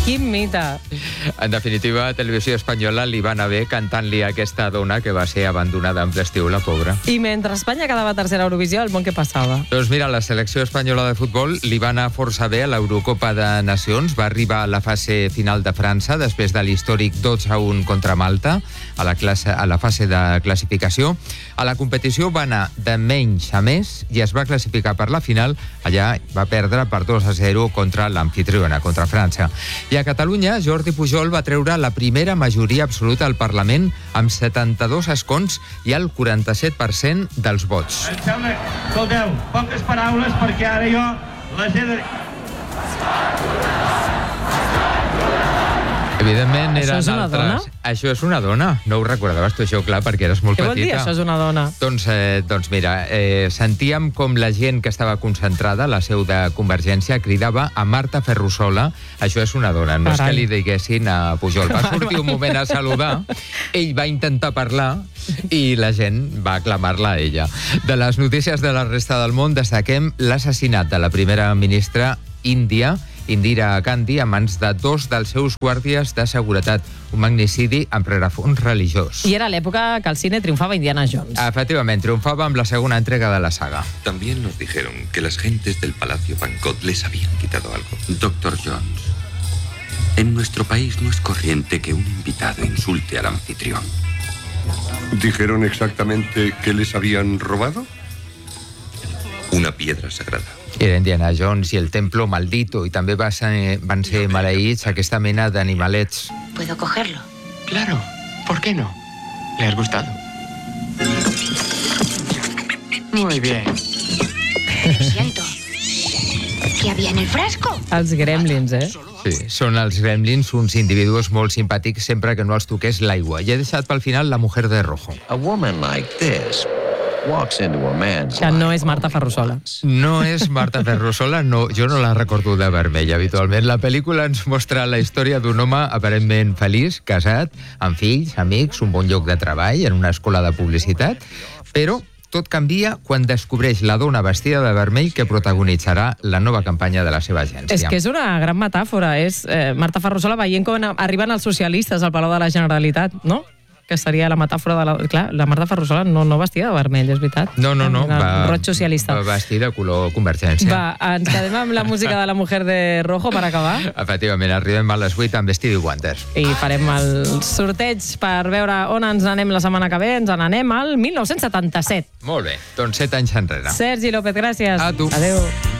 Quin mite. En definitiva, a Televisió Espanyola li va anar bé cantant-li a aquesta dona que va ser abandonada en ple estiu, la pobra. I mentre Espanya quedava tercera a Eurovisió, al món què passava? Doncs mira, la selecció espanyola de futbol li va anar força bé a l'Eurocopa de Nacions. Va arribar a la fase final de França, després de l'històric 12-1 contra Malta, a la fase de classificació. A la competició va anar de menys a més i es va classificar per la final. Allà va perdre per 2-0 contra l'amfitriona, contra França. I a Catalunya, Jordi Pujol va treure la primera majoria absoluta al Parlament amb 72 escons i el 47% dels vots. Escolteu, poques paraules perquè ara jo les he de... Evidentment eren Això és una altres... dona? Això és una dona. No ho recordaves tu, això, clar, perquè eres molt Què petita. vol dir, això és una dona? Doncs mira, sentíem com la gent que estava concentrada a la seu de Convergència cridava a Marta Ferrusola. Això és una dona, no és que li diguessin a Pujol. Va sortir un moment a saludar, ell va intentar parlar i la gent va aclamar-la a ella. De les notícies de la resta del món destaquem l'assassinat de la primera ministra índia, Indira Gandhi, a mans de 2 dels seus guàrdies de seguretat. Un magnicidi amb rerefons religiós. I era l'època que al cine triomfava Indiana Jones. Efectivament, triomfava amb la segona entrega de la saga. También nos dijeron que las gentes del Palacio Bangkok les habían quitado algo. Dr. Jones, en nuestro país no es corriente que un invitado insulte al anfitrión. ¿Dijeron exactamente qué les habían robado? Una piedra sagrada. Era Indiana Jones i el templo maldito, i també van ser maleïts aquesta mena d'animalets. ¿Puedo cogerlo? Claro, ¿por qué no? ¿Le has gustado? Muy bien. Lo siento. ¿Qué había en el frasco? Els gremlins, Sí, són els gremlins, uns individus molt simpàtics sempre que no els toqués l'aigua. I he deixat pel final La mujer de rojo. A woman like this walks into a man's Que no és Marta Ferrusola. No és Marta Ferrusola, no, jo no la recordo de vermell habitualment. La pel·lícula ens mostra la història d'un home aparentment feliç, casat, amb fills, amics, un bon lloc de treball, en una escola de publicitat, però tot canvia quan descobreix la dona vestida de vermell que protagonitzarà la nova campanya de la seva agència. És que és una gran metàfora. És Marta Ferrusola veient com arriben els socialistes al Palau de la Generalitat, no? Que seria la metàfora de la... Clar, la Marta Ferrusola no vestida de vermell, és veritat. No. Roig socialista. Va vestida color Convergència. Va, ens quedem amb la música de La mujer de rojo per acabar. Efectivament, arribem a les 8 amb Stevie Wonder. I farem el sorteig per veure on ens anem la setmana que ve. Ens n'anem al 1977. Molt bé, doncs 7 anys enrere. Sergi López, gràcies. A tu. Adéu.